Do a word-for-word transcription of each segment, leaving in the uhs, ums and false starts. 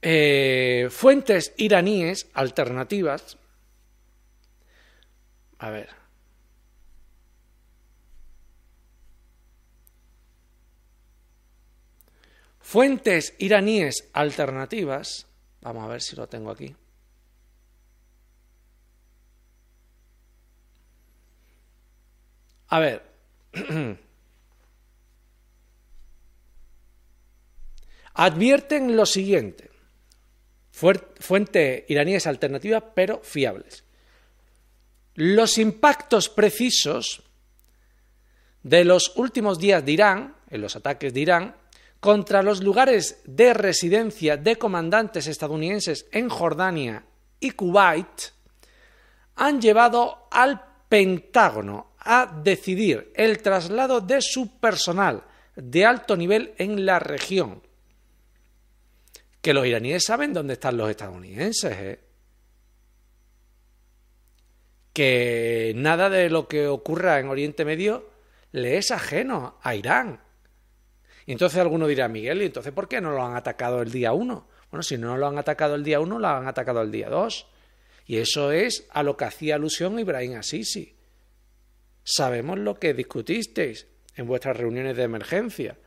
Eh, fuentes iraníes alternativas. A ver. Fuentes iraníes alternativas. Vamos a ver si lo tengo aquí. A ver. Advierten lo siguiente. Fuente iraníes alternativas, pero fiables. Los impactos precisos de los últimos días de Irán, en los ataques de Irán, contra los lugares de residencia de comandantes estadounidenses en Jordania y Kuwait, han llevado al Pentágono a decidir el traslado de su personal de alto nivel en la región. Que los iraníes saben dónde están los estadounidenses, ¿eh? Que nada de lo que ocurra en Oriente Medio le es ajeno a Irán. Y entonces alguno dirá, Miguel, ¿y entonces por qué no lo han atacado el día uno? Bueno, si no lo han atacado el día uno, lo han atacado el día dos. Y eso es a lo que hacía alusión Ibrahim Asisi. Sabemos lo que discutisteis en vuestras reuniones de emergencia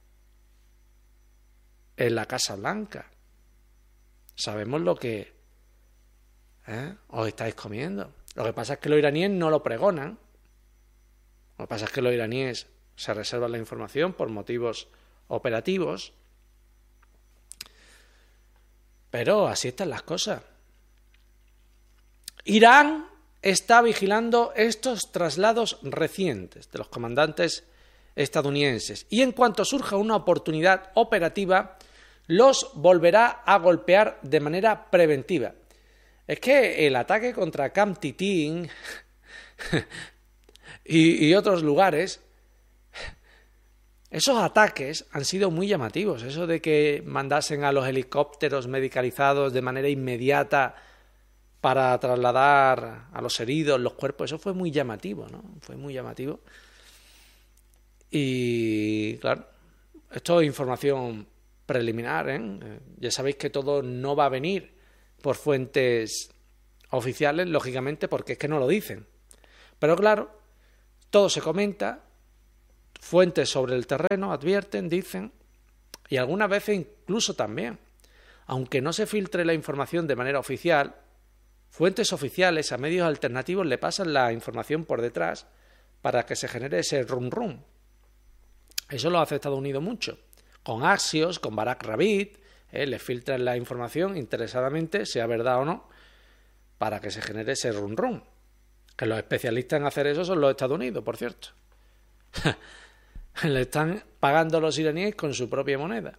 en la Casa Blanca. Sabemos lo que ¿eh? os estáis comiendo. Lo que pasa es que los iraníes no lo pregonan. Lo que pasa es que los iraníes se reservan la información por motivos operativos. Pero así están las cosas. Irán está vigilando estos traslados recientes de los comandantes estadounidenses y en cuanto surja una oportunidad operativa, los volverá a golpear de manera preventiva. Es que el ataque contra Camp Titín y, y otros lugares, esos ataques han sido muy llamativos. Eso de que mandasen a los helicópteros medicalizados de manera inmediata para trasladar a los heridos, los cuerpos, eso fue muy llamativo, ¿no? Fue muy llamativo. Y claro, esto es información preliminar, ¿eh? Ya sabéis que todo no va a venir por fuentes oficiales, lógicamente, porque es que no lo dicen. Pero claro, todo se comenta, fuentes sobre el terreno advierten, dicen, y algunas veces incluso también, aunque no se filtre la información de manera oficial, fuentes oficiales a medios alternativos le pasan la información por detrás para que se genere ese rum rum. Eso lo hace Estados Unidos mucho. Con Axios, con Barack Ravid, eh, le filtran la información interesadamente, sea verdad o no, para que se genere ese rum rum. Que los especialistas en hacer eso son los Estados Unidos, por cierto. Le están pagando los iraníes con su propia moneda.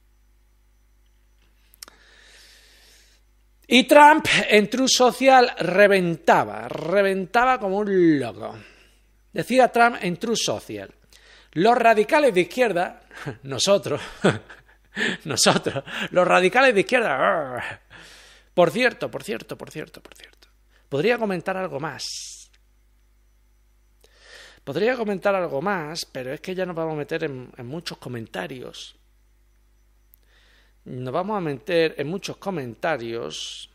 Y Trump en Truth Social reventaba, reventaba como un loco. Decía Trump en Truth Social: los radicales de izquierda, nosotros, nosotros, los radicales de izquierda, por cierto, por cierto, por cierto, por cierto, podría comentar algo más. Podría comentar algo más, pero es que ya nos vamos a meter en, en muchos comentarios. Nos vamos a meter en muchos comentarios.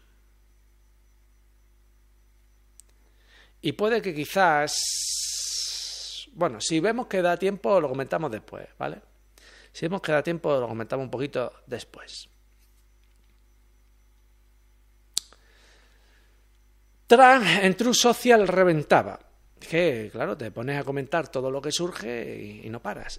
Y puede que quizás... Bueno, si vemos que da tiempo, lo comentamos después, ¿vale? Si vemos que da tiempo, lo comentamos un poquito después. Trump en Truth Social reventaba. Que, claro, te pones a comentar todo lo que surge y, y no paras.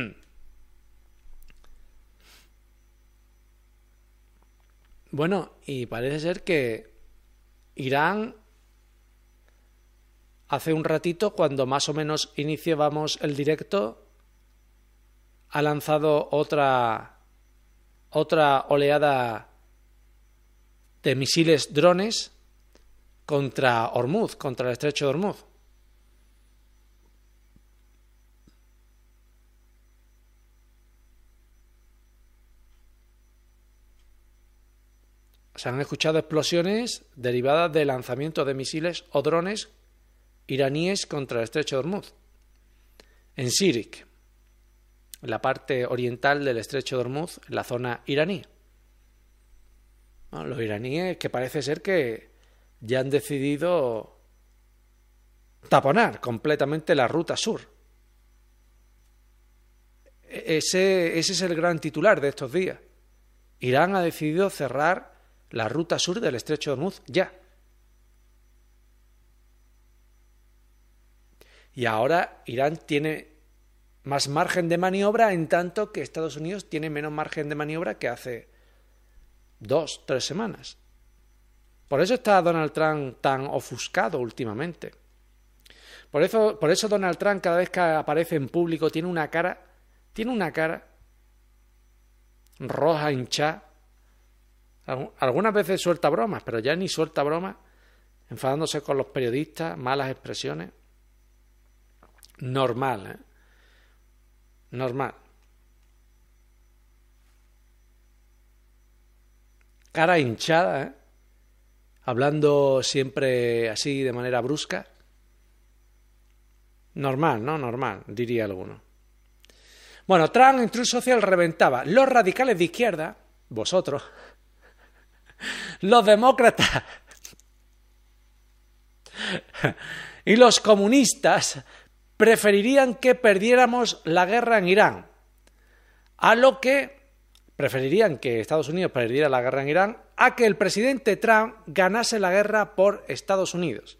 Bueno, y parece ser que Irán, hace un ratito, cuando más o menos iniciábamos el directo, ha lanzado otra, otra oleada de misiles drones contra Hormuz, contra el estrecho de Hormuz. Se han escuchado explosiones derivadas del lanzamiento de misiles o drones iraníes contra el estrecho de Hormuz, en Sirik, en la parte oriental del estrecho de Hormuz, en la zona iraní. ¿no? Los iraníes que parece ser que ya han decidido taponar completamente la ruta sur. Ese, ese es el gran titular de estos días. Irán ha decidido cerrar la ruta sur del estrecho de Hormuz ya. Y ahora Irán tiene más margen de maniobra, en tanto que Estados Unidos tiene menos margen de maniobra que hace dos, tres semanas. Por eso está Donald Trump tan ofuscado últimamente. Por eso, por eso Donald Trump, cada vez que aparece en público, tiene una cara, tiene una cara roja, hinchada. Algunas veces suelta bromas, pero ya ni suelta bromas, enfadándose con los periodistas, malas expresiones. Normal, ¿eh? Normal. Cara hinchada, ¿eh? Hablando siempre así de manera brusca. Normal, ¿no? Normal, diría alguno. Bueno, Trump en Truth Social reventaba. Los radicales de izquierda, vosotros, los demócratas y los comunistas preferirían que perdiéramos la guerra en Irán, a lo que preferirían que Estados Unidos perdiera la guerra en Irán, a que el presidente Trump ganase la guerra por Estados Unidos.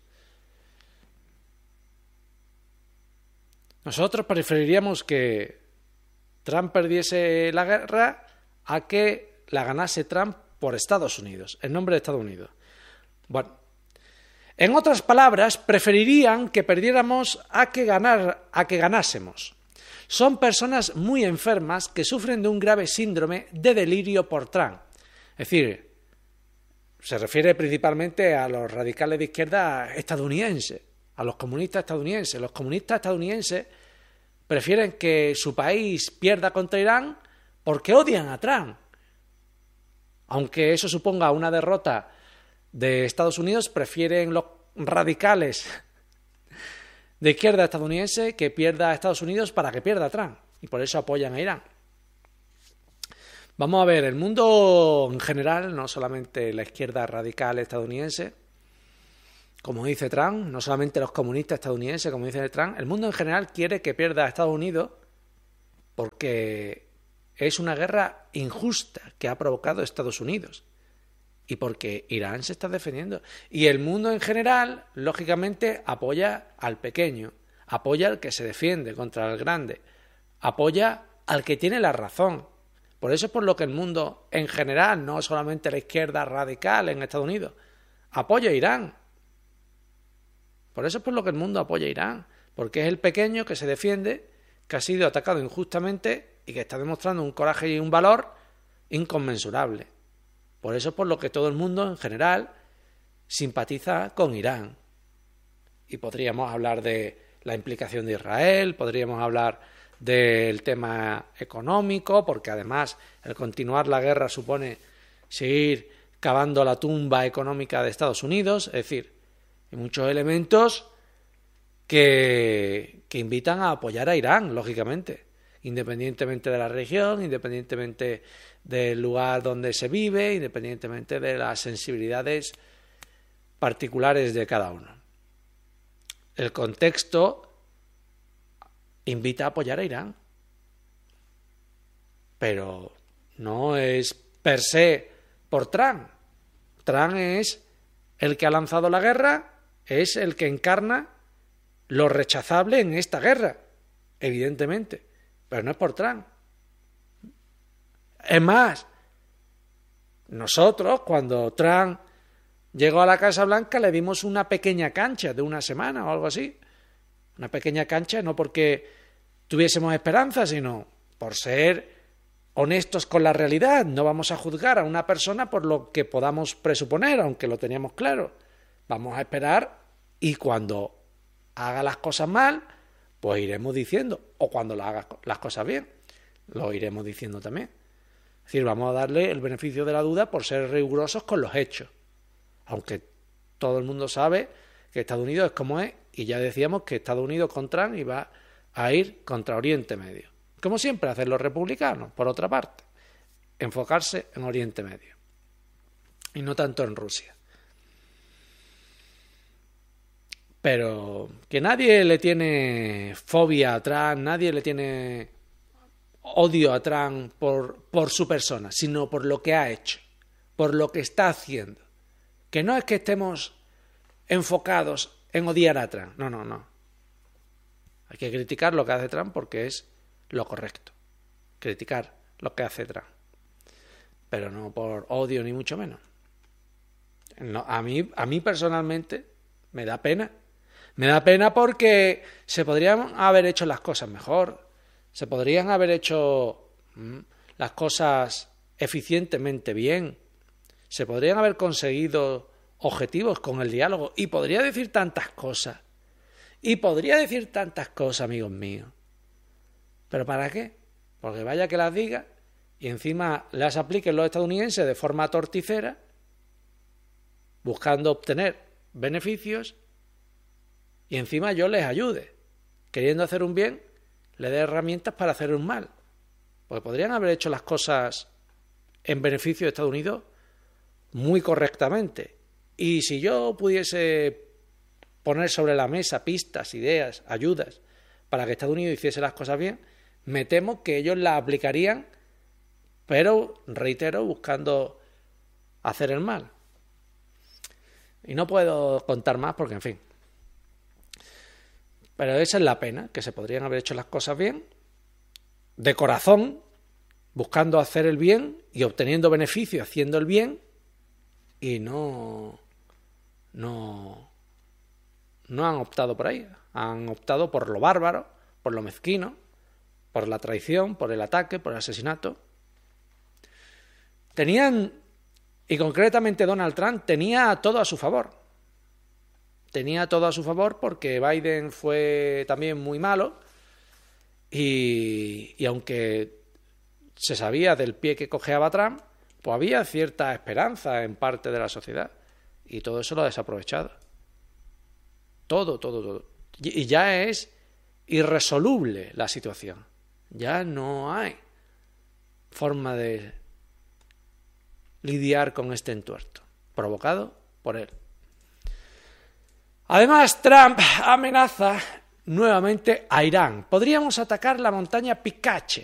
Nosotros preferiríamos que Trump perdiese la guerra a que la ganase Trump por Estados Unidos, en nombre de Estados Unidos. Bueno, en otras palabras, preferirían que perdiéramos a que, ganar, a que ganásemos. Son personas muy enfermas que sufren de un grave síndrome de delirio por Trump. Es decir, se refiere principalmente a los radicales de izquierda estadounidenses, a los comunistas estadounidenses. Los comunistas estadounidenses prefieren que su país pierda contra Irán porque odian a Trump. Aunque eso suponga una derrota de Estados Unidos, prefieren los radicales de izquierda estadounidense que pierda a Estados Unidos para que pierda a Trump. Y por eso apoyan a Irán. Vamos a ver, el mundo en general, no solamente la izquierda radical estadounidense, como dice Trump, no solamente los comunistas estadounidenses, como dice Trump, el mundo en general quiere que pierda a Estados Unidos porque es una guerra injusta que ha provocado Estados Unidos y porque Irán se está defendiendo. Y el mundo en general, lógicamente, apoya al pequeño, apoya al que se defiende contra el grande, apoya al que tiene la razón. Por eso es por lo que el mundo en general, no solamente la izquierda radical en Estados Unidos, apoya a Irán. Por eso es por lo que el mundo apoya a Irán, porque es el pequeño que se defiende, que ha sido atacado injustamente y que está demostrando un coraje y un valor inconmensurable. Por eso es por lo que todo el mundo en general simpatiza con Irán. Y podríamos hablar de la implicación de Israel, podríamos hablar del tema económico, porque además el continuar la guerra supone seguir cavando la tumba económica de Estados Unidos. Es decir, hay muchos elementos que, que invitan a apoyar a Irán, lógicamente, independientemente de la región, independientemente del lugar donde se vive, independientemente de las sensibilidades particulares de cada uno. El contexto invita a apoyar a Irán, pero no es per se por Trump. Trump es el que ha lanzado la guerra, es el que encarna lo rechazable en esta guerra, evidentemente, pero no es por Trump. Es más, nosotros cuando Trump llegó a la Casa Blanca le dimos una pequeña cancha de una semana o algo así. Una pequeña cancha no porque tuviésemos esperanza, sino por ser honestos con la realidad. No vamos a juzgar a una persona por lo que podamos presuponer, aunque lo teníamos claro. Vamos a esperar y cuando haga las cosas mal, pues iremos diciendo. O cuando lo haga las cosas bien, lo iremos diciendo también. Es decir, vamos a darle el beneficio de la duda por ser rigurosos con los hechos. Aunque todo el mundo sabe que Estados Unidos es como es, y ya decíamos que Estados Unidos con Trump iba a ir contra Oriente Medio. Como siempre hacen los republicanos, por otra parte, enfocarse en Oriente Medio. y no tanto en Rusia. Pero que nadie le tiene fobia a Trump, nadie le tiene odio a Trump por, por su persona, sino por lo que ha hecho, por lo que está haciendo. Que no es que estemos enfocados en odiar a Trump, no, no, no. Hay que criticar lo que hace Trump porque es lo correcto. Criticar lo que hace Trump. Pero no por odio ni mucho menos. No, a mí, a mí personalmente me da pena. Me da pena porque se podrían haber hecho las cosas mejor, se podrían haber hecho mmm, las cosas eficientemente bien, se podrían haber conseguido objetivos con el diálogo y podría decir tantas cosas, y podría decir tantas cosas, amigos míos. ¿Pero para qué? Porque vaya que las diga y encima las apliquen los estadounidenses de forma torticera, buscando obtener beneficios. Y encima yo les ayude, queriendo hacer un bien, le dé herramientas para hacer un mal. Porque podrían haber hecho las cosas en beneficio de Estados Unidos muy correctamente. Y si yo pudiese poner sobre la mesa pistas, ideas, ayudas, para que Estados Unidos hiciese las cosas bien, me temo que ellos las aplicarían, pero, reitero, buscando hacer el mal. Y no puedo contar más porque, en fin. Pero esa es la pena, que se podrían haber hecho las cosas bien, de corazón, buscando hacer el bien y obteniendo beneficios haciendo el bien, y no, no, no han optado por ahí. Han optado por lo bárbaro, por lo mezquino, por la traición, por el ataque, por el asesinato. Tenían, y concretamente Donald Trump, tenía todo a su favor. Tenía todo a su favor porque Biden fue también muy malo y, y aunque se sabía del pie que cojeaba Trump, pues había cierta esperanza en parte de la sociedad y todo eso lo ha desaprovechado. Todo, todo, todo. Y, y ya es irresoluble la situación. Ya no hay forma de lidiar con este entuerto provocado por él. Además, Trump amenaza nuevamente a Irán. Podríamos atacar la montaña Picache.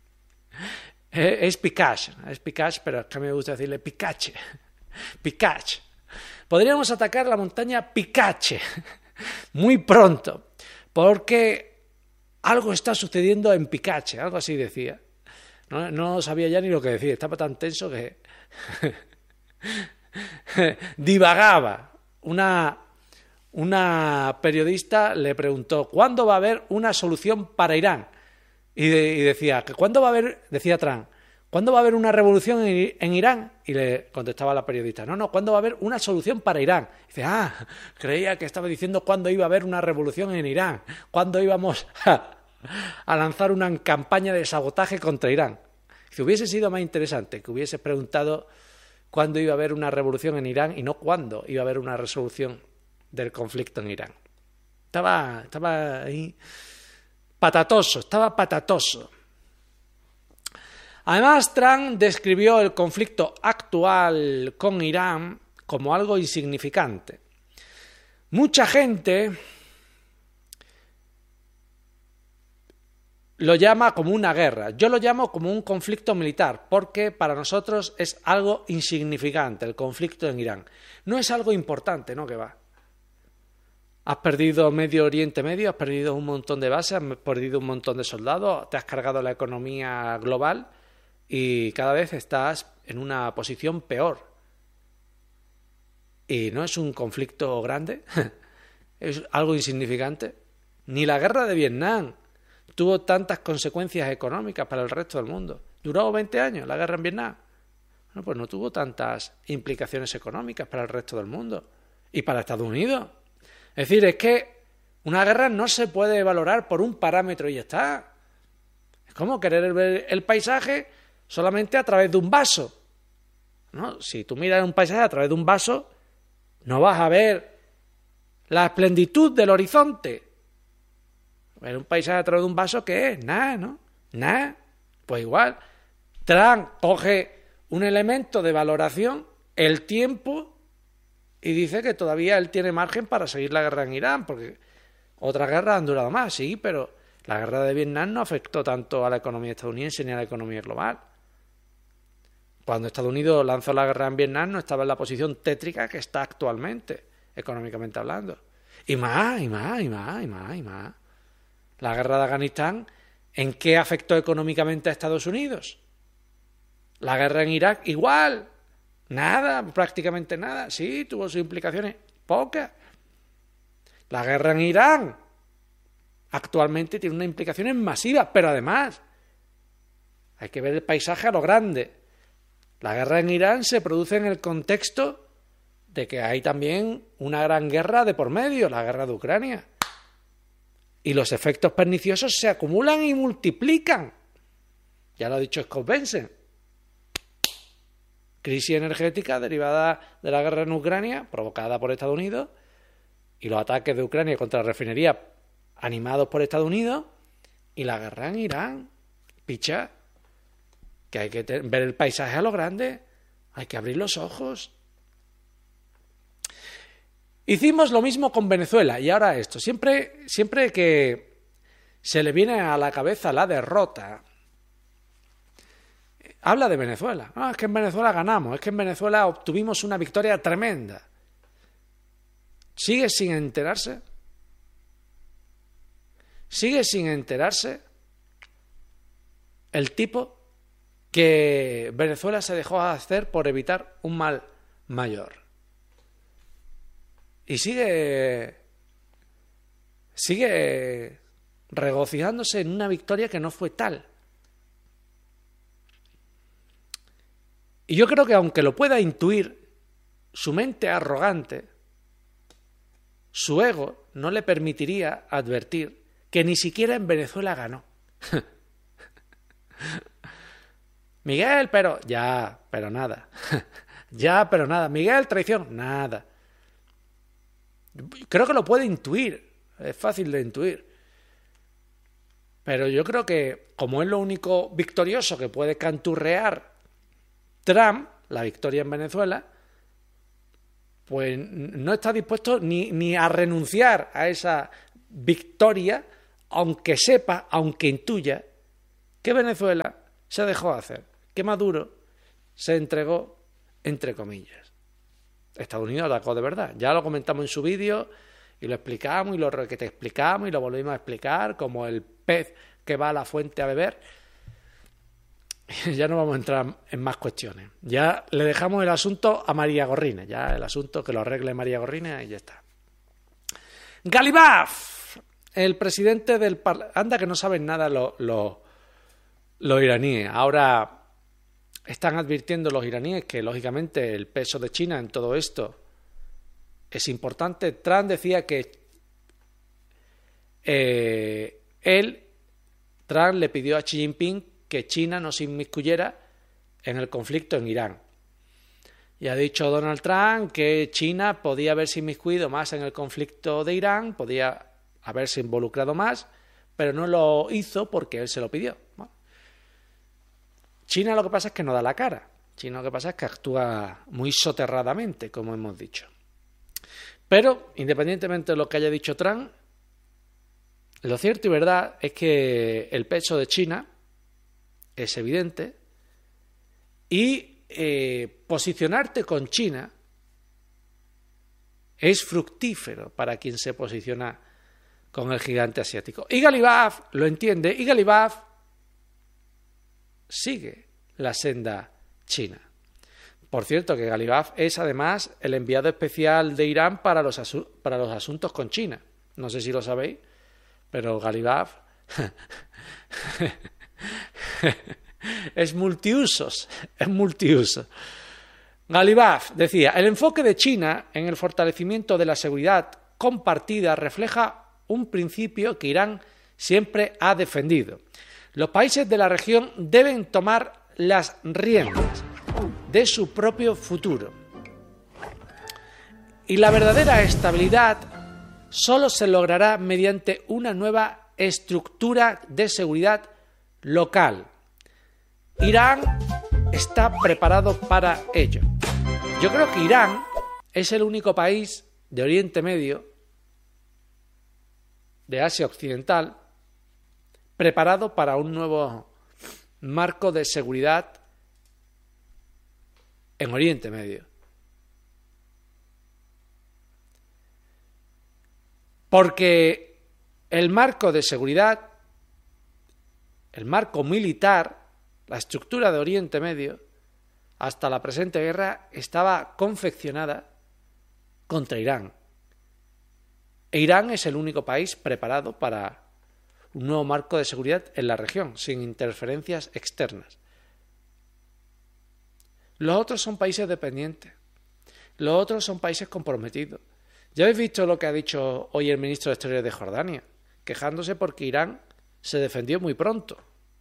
Es Picache, es Picache, pero es que a mí me gusta decirle Picache. Picache. Podríamos atacar la montaña Picache muy pronto, porque algo está sucediendo en Picache, algo así decía. No, no sabía ya ni lo que decía, estaba tan tenso que divagaba. Una... Una periodista le preguntó ¿cuándo va a haber una solución para Irán? Y, de, y decía, ¿cuándo va a haber, decía Trump, ¿cuándo va a haber una revolución en, en Irán? Y le contestaba la periodista, no, no, ¿cuándo va a haber una solución para Irán? Y dice, ah, creía que estaba diciendo cuándo iba a haber una revolución en Irán, cuándo íbamos a, a lanzar una campaña de sabotaje contra Irán. Si hubiese sido más interesante que hubiese preguntado cuándo iba a haber una revolución en Irán y no cuándo iba a haber una resolución del conflicto en Irán. Estaba, estaba ahí patatoso, estaba patatoso. Además, Trump describió el conflicto actual con Irán como algo insignificante. Mucha gente lo llama como una guerra. Yo lo llamo como un conflicto militar, porque para nosotros es algo insignificante el conflicto en Irán. No es algo importante, ¿no? Que va. Has perdido Medio Oriente Medio, has perdido un montón de bases, has perdido un montón de soldados, te has cargado la economía global y cada vez estás en una posición peor. Y no es un conflicto grande, es algo insignificante. Ni la guerra de Vietnam tuvo tantas consecuencias económicas para el resto del mundo. Duró veinte años la guerra en Vietnam. Bueno, pues no tuvo tantas implicaciones económicas para el resto del mundo y para Estados Unidos. Es decir, es que una guerra no se puede valorar por un parámetro y ya está. Es como querer ver el paisaje solamente a través de un vaso, ¿no? Si tú miras un paisaje a través de un vaso, no vas a ver la esplendidez del horizonte. Ver un paisaje a través de un vaso, ¿qué es? Nada, ¿no? Nada. Pues igual, Trump coge un elemento de valoración el tiempo y dice que todavía él tiene margen para seguir la guerra en Irán, porque otras guerras han durado más, sí, pero la guerra de Vietnam no afectó tanto a la economía estadounidense ni a la economía global. Cuando Estados Unidos lanzó la guerra en Vietnam no estaba en la posición tétrica que está actualmente, económicamente hablando. Y más, y más, y más, y más, y más. La guerra de Afganistán, ¿en qué afectó económicamente a Estados Unidos? La guerra en Irak, igual. Nada, prácticamente nada. Sí, tuvo sus implicaciones, pocas. La guerra en Irán actualmente tiene unas implicaciones masivas, pero además hay que ver el paisaje a lo grande. La guerra en Irán se produce en el contexto de que hay también una gran guerra de por medio, la guerra de Ucrania. Y los efectos perniciosos se acumulan y multiplican. Ya lo ha dicho Scott Bessent. Crisis energética derivada de la guerra en Ucrania, provocada por Estados Unidos, y los ataques de Ucrania contra la refinería animados por Estados Unidos, y la guerra en Irán. Picha, que hay que ver el paisaje a lo grande, hay que abrir los ojos. Hicimos lo mismo con Venezuela, y ahora esto. Siempre, siempre que se le viene a la cabeza la derrota, habla de Venezuela. No, es que en Venezuela ganamos, es que en Venezuela obtuvimos una victoria tremenda. ¿Sigue sin enterarse? ¿Sigue sin enterarse el tipo que Venezuela se dejó hacer por evitar un mal mayor? Y sigue, sigue regocijándose en una victoria que no fue tal. Y yo creo que aunque lo pueda intuir, su mente arrogante, su ego no le permitiría advertir que ni siquiera en Venezuela ganó. Miguel, pero... Ya, pero nada. Ya, pero nada. Miguel, traición. Nada. Creo que lo puede intuir. Es fácil de intuir. Pero yo creo que, como es lo único victorioso que puede canturrear Trump, la victoria en Venezuela, pues no está dispuesto ni, ni a renunciar a esa victoria, aunque sepa, aunque intuya, que Venezuela se dejó hacer, que Maduro se entregó, entre comillas. Estados Unidos atacó de verdad. Ya lo comentamos en su vídeo y lo explicamos y lo que te explicamos y lo volvimos a explicar, como el pez que va a la fuente a beber. Ya no vamos a entrar en más cuestiones. Ya le dejamos el asunto a María Gorrines. Ya el asunto que lo arregle María Gorrines y ya está. Galibaf, el presidente del Parlamento. Anda que no saben nada los lo, lo iraníes. Ahora están advirtiendo los iraníes que, lógicamente, el peso de China en todo esto es importante. Trump decía que eh, él, Trump le pidió a Xi Jinping que China no se inmiscuyera en el conflicto en Irán. Y ha dicho Donald Trump que China podía haberse inmiscuido más en el conflicto de Irán, podía haberse involucrado más, pero no lo hizo porque él se lo pidió. Bueno, China lo que pasa es que no da la cara. China lo que pasa es que actúa muy soterradamente, como hemos dicho. Pero, independientemente de lo que haya dicho Trump, lo cierto y verdad es que el peso de China es evidente y eh, posicionarte con China es fructífero para quien se posiciona con el gigante asiático. Y Galibaf lo entiende y Galibaf sigue la senda china. Por cierto, que Galibaf es además el enviado especial de Irán para los, asu- para los asuntos con China. No sé si lo sabéis, pero Galibaf es multiusos, es multiuso. Galibaf decía, el enfoque de China en el fortalecimiento de la seguridad compartida refleja un principio que Irán siempre ha defendido. Los países de la región deben tomar las riendas de su propio futuro. Y la verdadera estabilidad solo se logrará mediante una nueva estructura de seguridad local. Irán está preparado para ello. Yo creo que Irán es el único país de Oriente Medio, de Asia Occidental, preparado para un nuevo marco de seguridad en Oriente Medio. Porque el marco de seguridad, el marco militar, la estructura de Oriente Medio, hasta la presente guerra, estaba confeccionada contra Irán. E Irán es el único país preparado para un nuevo marco de seguridad en la región, sin interferencias externas. Los otros son países dependientes. Los otros son países comprometidos. Ya habéis visto lo que ha dicho hoy el ministro de Exteriores de Jordania, quejándose porque Irán se defendió muy pronto.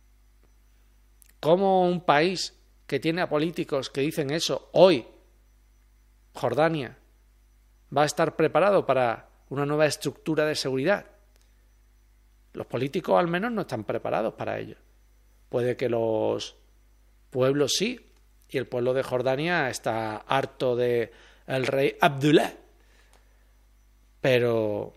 ¿Cómo un país que tiene a políticos que dicen eso hoy, Jordania, va a estar preparado para una nueva estructura de seguridad? Los políticos al menos no están preparados para ello. Puede que los pueblos sí, y el pueblo de Jordania está harto de el rey Abdullah. Pero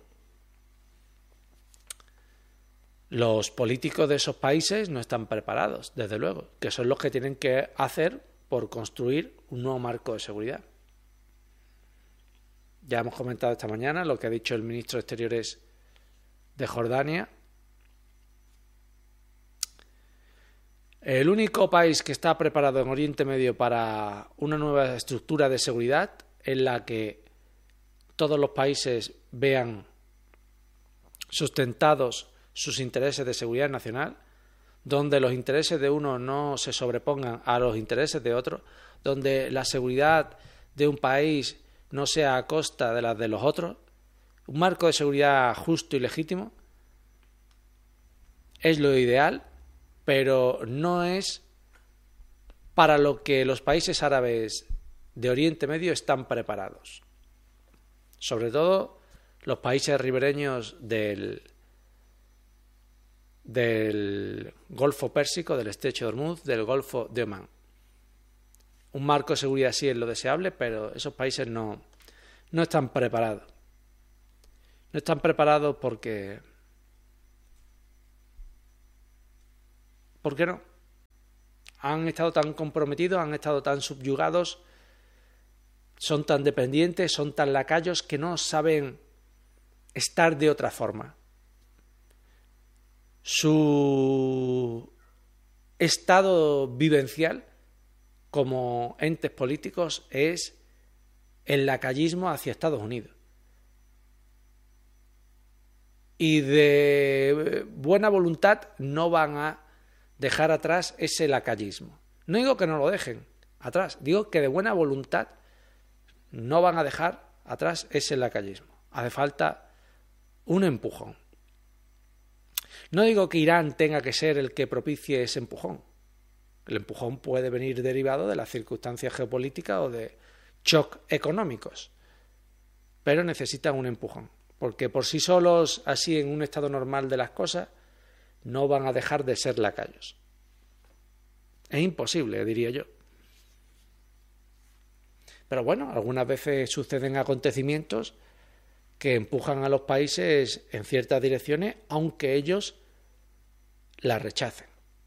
los políticos de esos países no están preparados, desde luego, que son los que tienen que hacer por construir un nuevo marco de seguridad. Ya hemos comentado esta mañana lo que ha dicho el ministro de Exteriores de Jordania. El único país que está preparado en Oriente Medio para una nueva estructura de seguridad en la que todos los países vean sustentados sus intereses de seguridad nacional, donde los intereses de uno no se sobrepongan a los intereses de otro, donde la seguridad de un país no sea a costa de las de los otros, un marco de seguridad justo y legítimo, es lo ideal, pero no es para lo que los países árabes de Oriente Medio están preparados. Sobre todo los países ribereños del, del Golfo Pérsico, del Estrecho de Hormuz, del Golfo de Omán. Un marco de seguridad sí es lo deseable, pero esos países no, no están preparados. No están preparados porque... ¿Por qué no? Han estado tan comprometidos, han estado tan subyugados, son tan dependientes, son tan lacayos que no saben estar de otra forma. Su estado vivencial como entes políticos es el lacayismo hacia Estados Unidos. Y de buena voluntad no van a dejar atrás ese lacayismo. No digo que no lo dejen atrás, digo que de buena voluntad no van a dejar atrás ese lacayismo. Hace falta un empujón. No digo que Irán tenga que ser el que propicie ese empujón. El empujón puede venir derivado de las circunstancias geopolíticas o de shock económicos, pero necesitan un empujón, porque por sí solos, así en un estado normal de las cosas, no van a dejar de ser lacayos. Es imposible, diría yo. Pero bueno, algunas veces suceden acontecimientos que empujan a los países en ciertas direcciones, aunque ellos las rechacen.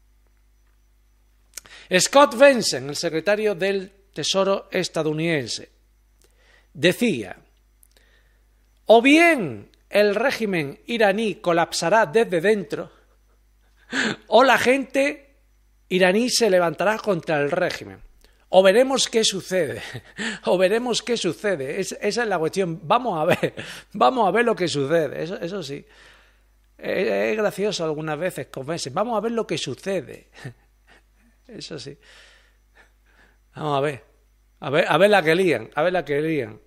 Scott Bessent, el secretario del Tesoro estadounidense, decía: o bien el régimen iraní colapsará desde dentro, o la gente iraní se levantará contra el régimen. O veremos qué sucede, o veremos qué sucede. Es, esa es la cuestión. Vamos a ver, vamos a ver lo que sucede. Eso, eso sí. Es, es gracioso algunas veces con Bessent. Vamos a ver lo que sucede. Eso sí. Vamos a ver. A ver, a ver la que lían, a ver la que lían.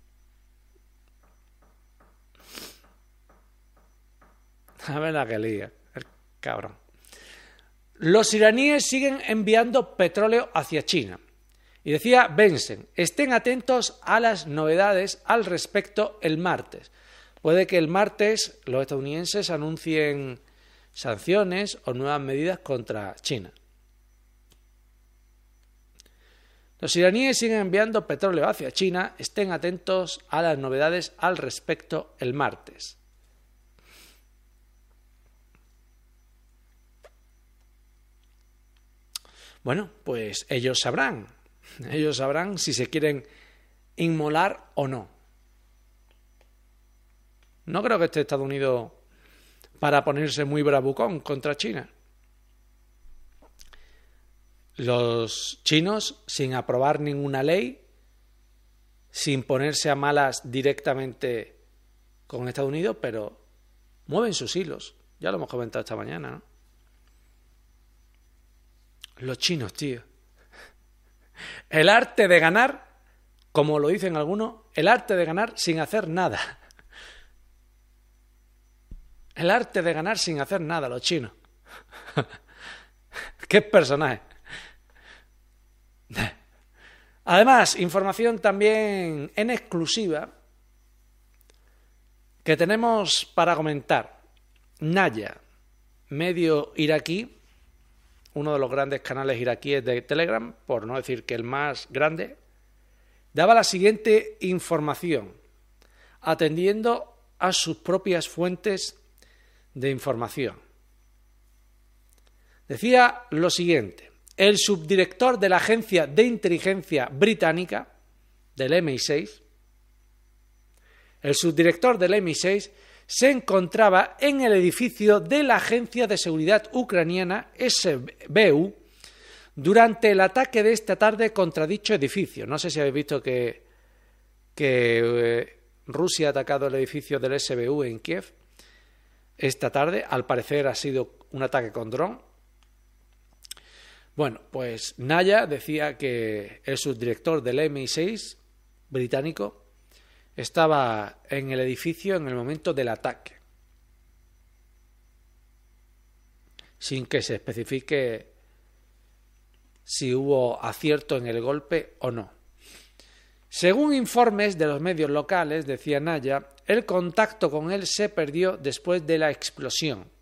A ver la que lían. El cabrón. Los iraníes siguen enviando petróleo hacia China. Y decía Bessent, estén atentos a las novedades al respecto el martes. Puede que el martes los estadounidenses anuncien sanciones o nuevas medidas contra China. Los iraníes siguen enviando petróleo hacia China. Estén atentos a las novedades al respecto el martes. Bueno, pues ellos sabrán. Ellos sabrán si se quieren inmolar o no. No creo que esté Estados Unidos para ponerse muy bravucón contra China. Los chinos, sin aprobar ninguna ley, sin ponerse a malas directamente con Estados Unidos, pero mueven sus hilos. Ya lo hemos comentado esta mañana, ¿no? Los chinos, tío. El arte de ganar, como lo dicen algunos, el arte de ganar sin hacer nada. El arte de ganar sin hacer nada, los chinos. ¡Qué personaje! Además, información también en exclusiva que tenemos para comentar. Naya, medio iraquí, uno de los grandes canales iraquíes de Telegram, por no decir que el más grande, daba la siguiente información, atendiendo a sus propias fuentes de información. Decía lo siguiente: el subdirector de la Agencia de Inteligencia Británica, del M I seis, el subdirector del M I seis se encontraba en el edificio de la Agencia de Seguridad Ucraniana, S B U, durante el ataque de esta tarde contra dicho edificio. No sé si habéis visto que, que eh, Rusia ha atacado el edificio del S B U en Kiev esta tarde. Al parecer ha sido un ataque con dron. Bueno, pues Naya decía que el subdirector del M I seis británico estaba en el edificio en el momento del ataque, sin que se especifique si hubo acierto en el golpe o no. Según informes de los medios locales, decía Naya, el contacto con él se perdió después de la explosión.